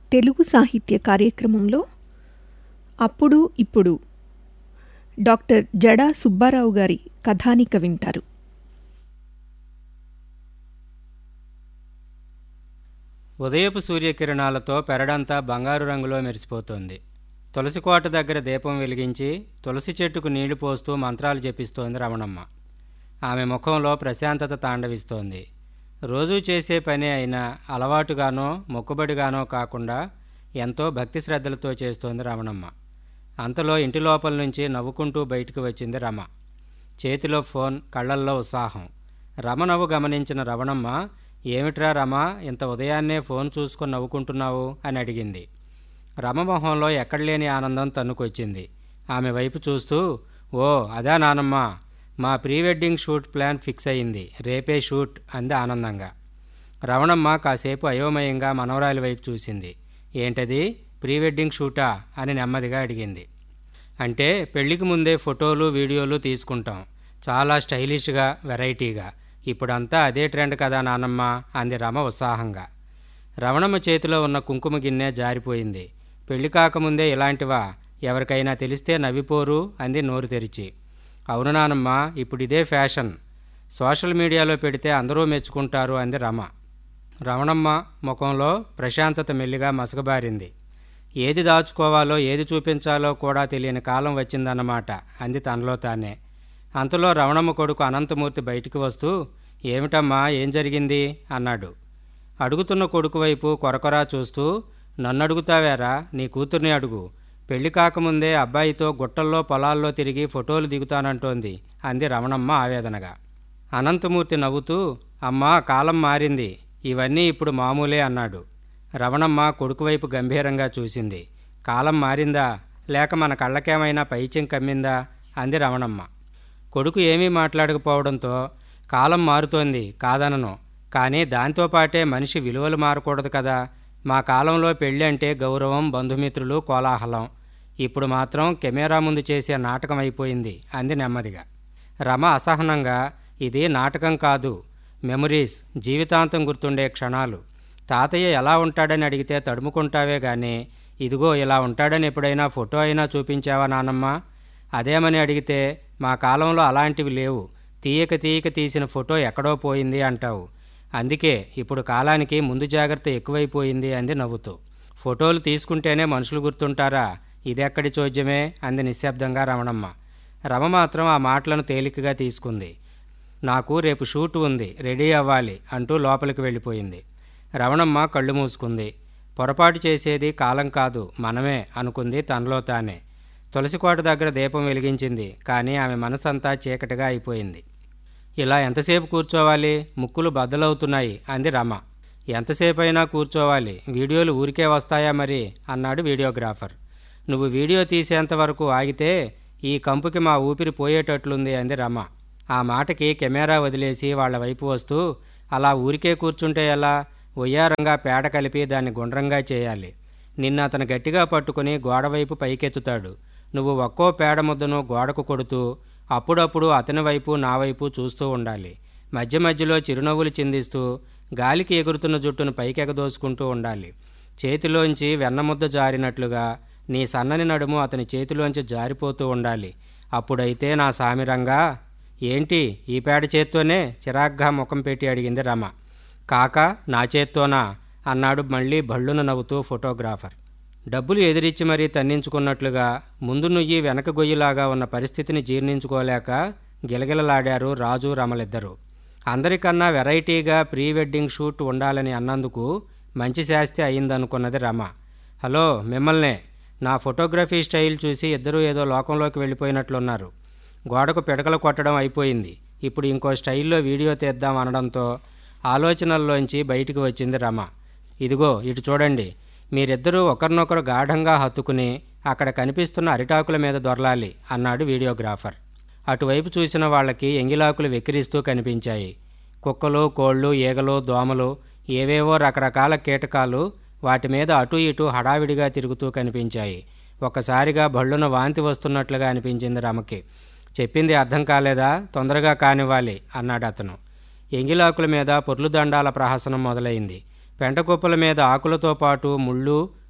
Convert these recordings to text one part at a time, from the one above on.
తెలుగు సాహిత్య కార్యక్రమంలో అప్పుడు ఇప్పుడు డాక్టర్ జడా సుబ్బారావు గారి కథానిక వింటారు. ఉదయపు సూర్యకిరణాలతో పెరడంతా బంగారు రంగులో మెరిసిపోతోంది. తులసికోట దగ్గర దీపం వెలిగించి తులసి చెట్టుకు నీళ్లు పోస్తూ మంత్రాలు జపిస్తోంది రమణమ్మ. ఆమె ముఖంలో ప్రశాంతత తాండవిస్తోంది. రోజూ చేసే పని అయినా అలవాటుగానో మొక్కుబడిగానో కాకుండా ఎంతో భక్తి శ్రద్ధలతో చేస్తోంది రమణమ్మ. అంతలో ఇంటి లోపల నుంచి నవ్వుకుంటూ బయటకు వచ్చింది రమ. చేతిలో ఫోన్, కళ్ళల్లో ఉత్సాహం. రమ నవ్వు గమనించిన రమణమ్మ, ఏమిట్రా రమ, ఇంత ఉదయాన్నే ఫోన్ చూసుకొని నవ్వుకుంటున్నావు అని అడిగింది. రమ మొహంలో ఎక్కడలేని ఆనందం తన్నుకొచ్చింది. ఆమె వైపు చూస్తూ, ఓ అదా నానమ్మ, మా pre wedding shoot plan fix అయింది, రేపే షూట్ అంది ఆనందంగా. రమణమ్మ కాసేపు అయోమయంగా మనవరాలి వైపు చూసింది. ఏంటది, ప్రీ వెడ్డింగ్ షూటా అని నెమ్మదిగా అడిగింది. అంటే పెళ్లికి ముందే ఫోటోలు వీడియోలు తీసుకుంటాం, చాలా స్టైలిష్గా వెరైటీగా. ఇప్పుడంతా అదే ట్రెండ్ కదా నానమ్మ అంది రమ ఉత్సాహంగా. రమణమ్మ చేతిలో ఉన్న కుంకుమ గిన్నె జారిపోయింది. పెళ్లి కాకముందే ఇలాంటివా, ఎవరికైనా తెలిస్తే నవ్విపోరు అంది నోరు తెరిచి. అవును నానమ్మ, ఇప్పుడు ఇదే ఫ్యాషన్, సోషల్ మీడియాలో పెడితే అందరూ మెచ్చుకుంటారు అంది రమ. రమణమ్మ ముఖంలో ప్రశాంతత మెల్లిగా మసకబారింది. ఏది దాచుకోవాలో ఏది చూపించాలో కూడా తెలియని కాలం వచ్చిందన్నమాట అంది తనలో తానే. అంతలో రమణమ్మ కొడుకు అనంతమూర్తి బయటికి వస్తూ, ఏమిటమ్మా, ఏం జరిగింది అన్నాడు. అడుగుతున్న కొడుకు వైపు కొరకొరా చూస్తూ, నన్నడుగుతావేరా, నీ కూతుర్ని అడుగు, పెళ్లి కాకముందే అబ్బాయితో గుట్టల్లో పొలాల్లో తిరిగి ఫోటోలు దిగుతానంటోంది అంది రమణమ్మ ఆవేదనగా. అనంతమూర్తి నవ్వుతూ, అమ్మా కాలం మారింది, ఇవన్నీ ఇప్పుడు మామూలే అన్నాడు. రమణమ్మ కొడుకు వైపు గంభీరంగా చూసింది. కాలం మారిందా, లేక మన కళ్ళకేమైనా పైచెం కమ్మిందా అంది రమణమ్మ. కొడుకు ఏమీ మాట్లాడకపోవడంతో, కాలం మారుతోంది కాదనను, కానీ దాంతోపాటే మనిషి విలువలు మారకూడదు కదా. మా కాలంలో పెళ్ళి అంటే గౌరవం, బంధుమిత్రులు, కోలాహలం. ఇప్పుడు మాత్రం కెమెరా ముందు చేసే నాటకం అయిపోయింది అంది నెమ్మదిగా. రమ అసహనంగా, ఇది నాటకం కాదు, మెమరీస్, జీవితాంతం గుర్తుండే క్షణాలు. తాతయ్య ఎలా ఉంటాడని అడిగితే తడుముకుంటావే గానీ, ఇదిగో ఇలా ఉంటాడని ఎప్పుడైనా ఫోటో అయినా చూపించావా నానమ్మ? అదేమని అడిగితే, మా కాలంలో అలాంటివి లేవు, తీయక తీసిన ఫోటో ఎక్కడో పోయింది అంటావు. అందుకే ఇప్పుడు కాలానికి ముందు జాగ్రత్త ఎక్కువైపోయింది అంది నవ్వుతూ. ఫోటోలు తీసుకుంటేనే మనుషులు గుర్తుంటారా, ఇదెక్కడి చోద్యమే అంది నిశ్శబ్దంగా రమణమ్మ. రమ మాత్రం ఆ మాటలను తేలికగా తీసుకుంది. నాకు రేపు షూట్ ఉంది, రెడీ అవ్వాలి అంటూ లోపలికి వెళ్ళిపోయింది. రమణమ్మ కళ్ళు మూసుకుంది. పొరపాటు చేసేది కాలం కాదు, మనమే అనుకుంది తనలో తానే. తులసికోట దగ్గర దీపం వెలిగించింది, కానీ ఆమె మనసంతా చీకటిగా అయిపోయింది. ఇలా ఎంతసేపు కూర్చోవాలి, ముక్కులు బద్దలవుతున్నాయి అంది రమ. ఎంతసేపైనా కూర్చోవాలి, వీడియోలు ఊరికే వస్తాయా మరి అన్నాడు వీడియోగ్రాఫర్. నువ్వు వీడియో తీసేంతవరకు ఆగితే ఈ కంపుకి మా ఊపిరి పోయేటట్లుంది అంది రమ. ఆ మాటకి కెమెరా వదిలేసి వాళ్ల వైపు వస్తూ, అలా ఊరికే కూర్చుంటే ఎలా, ఒయ్యారంగా పేడ కలిపి దాన్ని గుండ్రంగా చేయాలి. నిన్న అతను గట్టిగా పట్టుకుని గోడవైపు పైకెత్తుతాడు. నువ్వు ఒక్కో పేడ ముద్దను గోడకు కొడుతూ అప్పుడప్పుడు అతని వైపు నా వైపు చూస్తూ ఉండాలి. మధ్య మధ్యలో చిరునవ్వులు చిందిస్తూ గాలికి ఎగురుతున్న జుట్టును పైకెగదోసుకుంటూ ఉండాలి. చేతిలోంచి వెన్నముద్ద జారినట్లుగా నీ సన్నని నడుము అతని చేతిలోంచి జారిపోతూ ఉండాలి. అప్పుడైతే నా సామిరంగా. ఏంటి ఈ పేడ చేత్తోనే చిరాగ్గా ముఖం పెట్టి అడిగింది రమ. కాక నా చేత్తోనా అన్నాడు మళ్ళీ భళ్ళున నవ్వుతూ ఫోటోగ్రాఫర్. డబ్బులు ఎదిరించి మరీ తన్నించుకున్నట్లుగా ముందు నుయ్యి వెనక గొయ్యిలాగా ఉన్న పరిస్థితిని జీర్ణించుకోలేక గిలగిలలాడారు రాజు రమలిద్దరూ. అందరికన్నా వెరైటీగా ప్రీ వెడ్డింగ్ షూట్ ఉండాలని అన్నందుకు మంచి శాస్తి అయిందనుకున్నది రమ. హలో, మిమ్మల్నే. నా ఫోటోగ్రఫీ స్టైల్ చూసి ఇద్దరూ ఏదో లోకంలోకి వెళ్ళిపోయినట్లున్నారు. గోడకు పిడకలు కొట్టడం అయిపోయింది, ఇప్పుడు ఇంకో స్టైల్లో వీడియో తీద్దాం అనడంతో ఆలోచనల్లోంచి బయటికి వచ్చింది రమ. ఇదిగో ఇటు చూడండి, మీరిద్దరూ ఒకరినొకరు గాఢంగా హత్తుకుని అక్కడ కనిపిస్తున్న అరిటాకుల మీద దొరలాలి అన్నాడు వీడియోగ్రాఫర్. అటువైపు చూసిన వాళ్ళకి ఎంగిలాకులు వెక్కిరిస్తూ కనిపించాయి. కుక్కలు, కోళ్ళు, ఈగలు, దోమలు, ఏవేవో రకరకాల కీటకాలు వాటి మీద అటూ ఇటూ హడావిడిగా తిరుగుతూ కనిపించాయి. ఒక్కసారిగా భళ్ళున వాంతి వస్తున్నట్లుగా అనిపించింది రమకి. చెప్పింది అర్థం కాలేదా, తొందరగా కానివ్వాలి అన్నాడు అతను. ఎంగిలాకుల మీద పొర్లు దండాల ప్రహసనం మొదలైంది. పెంటకుప్పల మీద ఆకులతో పాటు ముళ్ళు,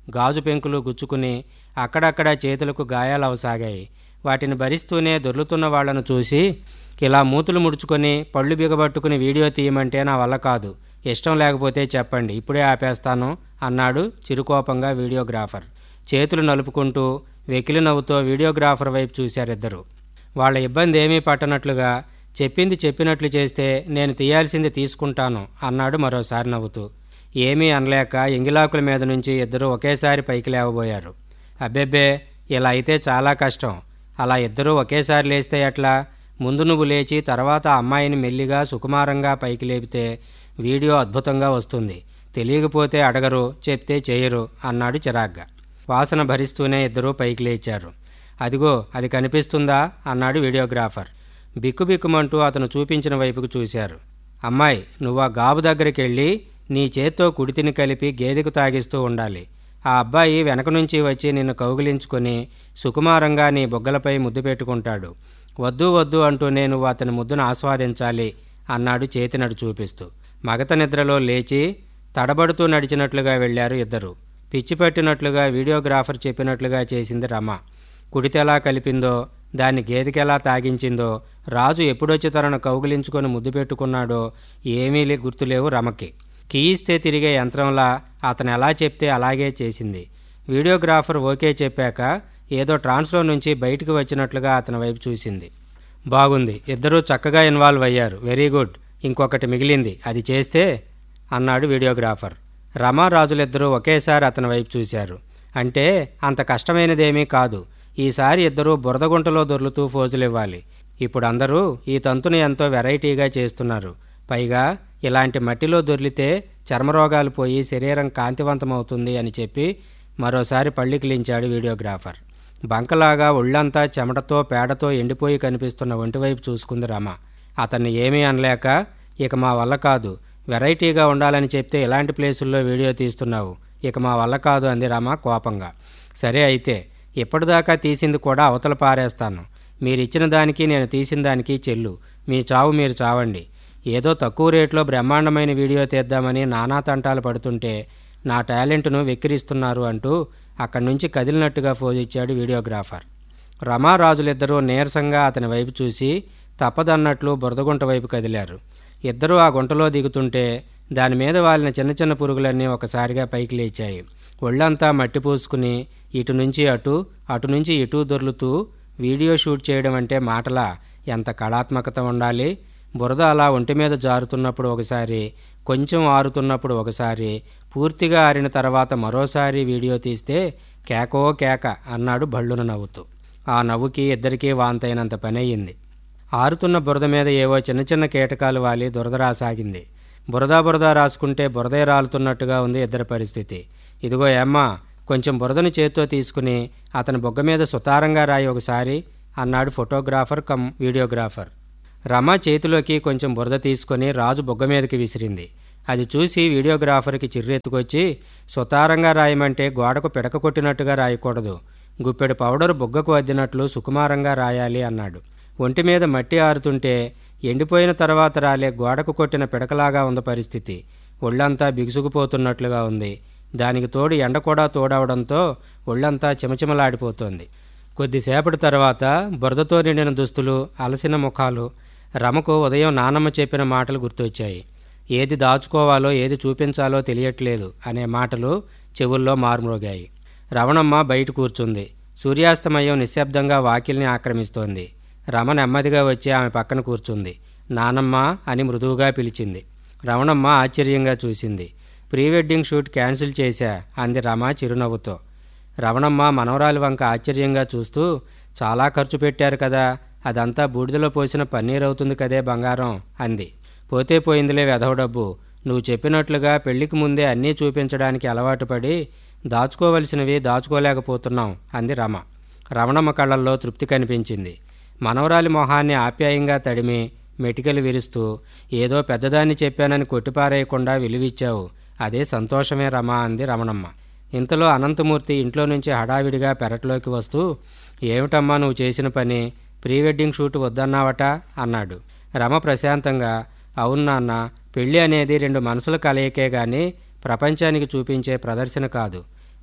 గాజు పెంకులు గుచ్చుకుని అక్కడక్కడ చేతులకు గాయాలవసాగాయి. వాటిని భరిస్తూనే దొర్లుతున్న వాళ్లను చూసి, ఇలా మూతులు ముడుచుకొని పళ్ళు బిగబట్టుకుని వీడియో తీయమంటే నా వల్ల కాదు, ఇష్టం లేకపోతే చెప్పండి, ఇప్పుడే ఆపేస్తాను అన్నాడు చిరుకోపంగా వీడియోగ్రాఫర్. చేతులు నలుపుకుంటూ వెకిలి నవ్వుతో వీడియోగ్రాఫర్ వైపు చూశారిద్దరు. వాళ్ళ ఇబ్బంది ఏమీ పట్టనట్లుగా, చెప్పింది చెప్పినట్లు చేస్తే నేను తీయాల్సింది తీసుకుంటాను అన్నాడు మరోసారి నవ్వుతూ. ఏమీ అనలేక ఎంగిలాకుల మీద నుంచి ఇద్దరూ ఒకేసారి పైకి లేవబోయారు. అబ్బెబ్బే, ఇలా అయితే చాలా కష్టం. అలా ఇద్దరూ ఒకేసారి లేస్తే ఎట్లా? ముందు నువ్వు లేచి తర్వాత అమ్మాయిని మెల్లిగా సుకుమారంగా పైకి లేపితే వీడియో అద్భుతంగా వస్తుంది. తెలియకపోతే అడగరు, చెప్తే చేయరు అన్నాడు చిరాగ్గా. వాసన భరిస్తూనే ఇద్దరూ పైకి లేచారు. అదిగో అది కనిపిస్తుందా అన్నాడు వీడియోగ్రాఫర్. బిక్కుబిక్కుమంటూ అతను చూపించిన వైపుకు చూశారు. అమ్మాయి, నువ్వు ఆ గాబు దగ్గరికి వెళ్ళి నీ చేత్తో కుడితిని కలిపి గేదెకు తాగిస్తూ ఉండాలి. ఆ అబ్బాయి వెనక నుంచి వచ్చి నిన్ను కౌగిలించుకొని సుకుమారంగా నీ బొగ్గలపై ముద్దు పెట్టుకుంటాడు. వద్దు వద్దు అంటూనే నువ్వు అతని ముద్దును ఆస్వాదించాలి అన్నాడు చేతినడు చూపిస్తూ. మగత నిద్రలో లేచి తడబడుతూ నడిచినట్లుగా వెళ్లారు ఇద్దరు. పిచ్చి పట్టినట్లుగా వీడియోగ్రాఫర్ చెప్పినట్లుగా చేసింది రమ. కుడితెలా కలిపిందో, దాన్ని గేదెకెలా తాగించిందో, రాజు ఎప్పుడొచ్చి తనను కౌగిలించుకొని ముద్దు పెట్టుకున్నాడో ఏమీ గుర్తులేవు రమకి. కీయిస్తే తిరిగే యంత్రంలా అతను ఎలా చెప్తే అలాగే చేసింది. వీడియోగ్రాఫర్ ఓకే చెప్పాక ఏదో ట్రాన్స్లో నుంచి బయటికి వచ్చినట్లుగా అతని వైపు చూసింది. బాగుంది, ఇద్దరూ చక్కగా ఇన్వాల్వ్ అయ్యారు, వెరీ గుడ్. ఇంకొకటి మిగిలింది, అది చేస్తే అన్నాడు వీడియోగ్రాఫర్. రమారాజులిద్దరూ ఒకేసారి అతని వైపు చూశారు. అంటే అంత కష్టమైనదేమీ కాదు. ఈసారి ఇద్దరూ బురదగుంటలో దొర్లుతూ ఫోజులివ్వాలి. ఇప్పుడు అందరూ ఈ తంతుని ఎంతో వెరైటీగా చేస్తున్నారు. పైగా ఇలాంటి మట్టిలో దొర్లితే చర్మరోగాలు పోయి శరీరం కాంతివంతమవుతుంది అని చెప్పి మరోసారి పళ్ళికిలించాడు వీడియోగ్రాఫర్. బంకలాగా ఒళ్ళంతా చెమటతో పేడతో ఎండిపోయి కనిపిస్తున్న ఒంటివైపు చూసుకుంది రమ. అతన్ని ఏమీ అనలేక, ఇక మా వల్ల కాదు, వెరైటీగా ఉండాలని చెప్తే ఇలాంటి ప్లేసుల్లో వీడియో తీస్తున్నావు, ఇక మా వల్ల కాదు అంది రమ కోపంగా. సరే అయితే, ఇప్పటిదాకా తీసింది కూడా అవతల పారేస్తాను. మీరిచ్చిన దానికి నేను తీసిన దానికి చెల్లు. మీ చావు మీరు చావండి. ఏదో తక్కువ రేట్లో బ్రహ్మాండమైన వీడియో తీద్దామని నానా తంటాలు పడుతుంటే నా టాలెంట్ను వెక్కిరిస్తున్నారు అంటూ అక్కడి నుంచి కదిలినట్టుగా ఫోజిచ్చాడు వీడియోగ్రాఫర్. రమారాజులిద్దరూ నీరసంగా అతని వైపు చూసి తప్పదన్నట్లు బురదగుంట వైపు కదిలారు. ఇద్దరూ ఆ గుంటలో దిగుతుంటే దానిమీద వాలిన చిన్న చిన్న పురుగులన్నీ ఒకసారిగా పైకి లేచాయి. ఒళ్ళంతా మట్టి పూసుకుని ఇటు నుంచి అటు, అటు నుంచి ఇటు దొర్లుతూ వీడియో షూట్ చేయడం అంటే మాటలా? ఎంత కళాత్మకత ఉండాలి! బురద అలా ఒంటి మీద జారుతున్నప్పుడు ఒకసారి, కొంచెం ఆరుతున్నప్పుడు ఒకసారి, పూర్తిగా ఆరిన తర్వాత మరోసారి వీడియో తీస్తే కేకో కేక అన్నాడు భళ్ళున నవ్వుతూ. ఆ నవ్వుకి ఇద్దరికీ వాంతైనంత పని అయ్యింది. ఆరుతున్న బురద మీద ఏవో చిన్న చిన్న కీటకాలు వాలి దురద రాసాగింది. బురద రాసుకుంటే బురదే రాలుతున్నట్టుగా ఉంది ఇద్దరి పరిస్థితి. ఇదిగో ఏమ్మా, కొంచెం బురదను చేత్తో తీసుకుని అతని బొగ్గ మీద సుతారంగా రాయి ఒకసారి అన్నాడు ఫోటోగ్రాఫర్ కమ్ వీడియోగ్రాఫర్. రమ చేతిలోకి కొంచెం బురద తీసుకొని రాజు బొగ్గ మీదకి విసిరింది. అది చూసి వీడియోగ్రాఫర్కి చిర్రెత్తుకొచ్చి, సుతారంగా రాయమంటే గోడకు పిడక కొట్టినట్టుగా రాయకూడదు, గుప్పెడు పౌడరు బొగ్గకు అద్దినట్లు సుకుమారంగా రాయాలి అన్నాడు. ఒంటి మీద మట్టి ఆరుతుంటే ఎండిపోయిన తర్వాత రాలే గోడకు కొట్టిన పిడకలాగా ఉంది పరిస్థితి. ఒళ్ళంతా బిగుసుకుపోతున్నట్లుగా ఉంది. దానికి తోడు ఎండ కూడా తోడవడంతో ఒళ్ళంతా చిమచిమలాడిపోతోంది. కొద్దిసేపటి తర్వాత బురదతో నిండిన దుస్తులు, అలసిన ముఖాలు. రమకు ఉదయం నానమ్మ చెప్పిన మాటలు గుర్తొచ్చాయి. ఏది దాచుకోవాలో ఏది చూపించాలో తెలియట్లేదు అనే మాటలు చెవుల్లో మార్మోగాయి. రమణమ్మ బయట కూర్చుంది. సూర్యాస్తమయం నిశ్శబ్దంగా వాకిల్ని ఆక్రమిస్తోంది. రమ నెమ్మదిగా వచ్చి ఆమె పక్కన కూర్చుంది. నానమ్మ అని మృదువుగా పిలిచింది. రమణమ్మ ఆశ్చర్యంగా చూసింది. ప్రీ వెడ్డింగ్ షూట్ క్యాన్సిల్ చేశా అంది రమ చిరునవ్వుతో. రమణమ్మ మనవరాలి వంక ఆశ్చర్యంగా చూస్తూ, చాలా ఖర్చు పెట్టారు కదా, అదంతా బూడిదలో పోసిన పన్నీర్ అవుతుంది కదే బంగారం అంది. పోతే పోయిందిలే వెధవ డబ్బు. నువ్వు చెప్పినట్లుగా పెళ్లికి ముందే అన్నీ చూపించడానికి అలవాటు పడి దాచుకోవలసినవి దాచుకోలేకపోతున్నాం అంది రమ. రమణమ్మ కళ్ళల్లో తృప్తి కనిపించింది. మనవరాలి మొహాన్ని ఆప్యాయంగా తడిమి మెటికలు విరుస్తూ, ఏదో పెద్దదాన్ని చెప్పానని కొట్టిపారేయకుండా విలువిచ్చావు, అదే సంతోషమే రమా అంది రమణమ్మ. ఇంతలో అనంతమూర్తి ఇంట్లో నుంచి హడావిడిగా పెరట్లోకి వస్తూ, ఏమిటమ్మా నువ్వు చేసిన పని, ప్రీ వెడ్డింగ్ షూట్ వద్దన్నావట అన్నాడు. రమ ప్రశాంతంగా, అవును నాన్న, పెళ్ళి అనేది రెండు మనసుల కలయికే గాని ప్రపంచానికి చూపించే ప్రదర్శన కాదు.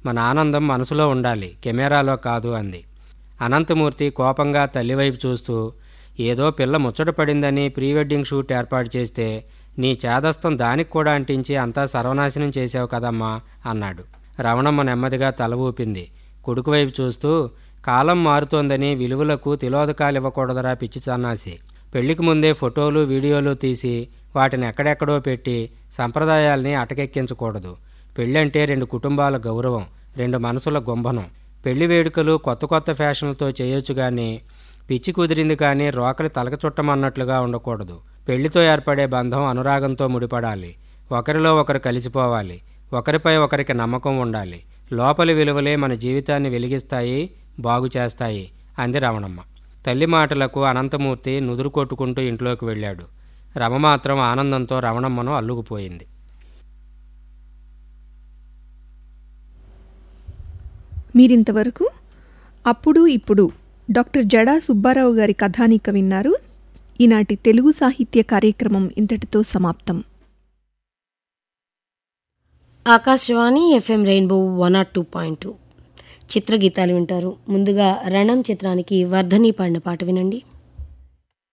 మన ఆనందం మనసులో ఉండాలి, కెమెరాలో కాదు అంది. అనంతమూర్తి కోపంగా తల్లివైపు చూస్తూ, ఏదో పిల్ల ముచ్చట పడిందని ప్రీ వెడ్డింగ్ షూట్ ఏర్పాటు చేస్తే నీ చేదస్తం దానికి కూడా అంటించి అంతా సర్వనాశనం చేసావు కదమ్మా అన్నాడు. రమణమ్మ నెమ్మదిగా తల ఊపింది. కొడుకు వైపు చూస్తూ, కాలం మారుతోందని విలువలకు తిలోదకాలు ఇవ్వకూడదరా పిచ్చి సన్నాసి. పెళ్లికి ముందే ఫోటోలు వీడియోలు తీసి వాటిని ఎక్కడెక్కడో పెట్టి సంప్రదాయాల్ని అటకెక్కించకూడదు. పెళ్ళంటే 2 కుటుంబాల గౌరవం, 2 మనసుల గుంభనం. పెళ్లి వేడుకలు కొత్త కొత్త ఫ్యాషన్లతో చేయొచ్చు కానీ పిచ్చి కుదిరింది కానీ రోకలి తలక చుట్టమన్నట్లుగా ఉండకూడదు. పెళ్లితో ఏర్పడే బంధం అనురాగంతో ముడిపడాలి. ఒకరిలో ఒకరు కలిసిపోవాలి. ఒకరిపై ఒకరికి నమ్మకం ఉండాలి. లోపలి విలువలే మన జీవితాన్ని వెలిగిస్తాయి, బాగు చేస్తాయి అంది రమణమ్మ. తల్లి మాటలకు అనంతమూర్తి నుదురు కొట్టుకుంటూ ఇంట్లోకి వెళ్ళాడు. రమ మాత్రం ఆనందంతో రమణమ్మను అల్లుకుపోయింది. మీరింతవరకు అప్పుడు ఇప్పుడు డాక్టర్ జడా సుబ్బారావు గారి కథానిక విన్నారు. ఈనాటి తెలుగు సాహిత్య కార్యక్రమం ఇంతటితో సమాప్తం. ఆకాశవాణి FM రెయిన్బో 102.2 చిత్రగీతాలు వింటారు. ముందుగా రణం చిత్రానికి వర్ధని పాడిన పాట వినండి.